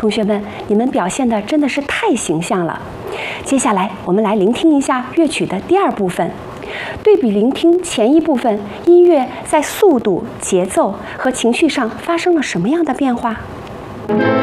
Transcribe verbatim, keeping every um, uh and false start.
同学们，你们表现的真的是太形象了。接下来，我们来聆听一下乐曲的第二部分。对比聆听前一部分，音乐在速度、节奏和情绪上发生了什么样的变化？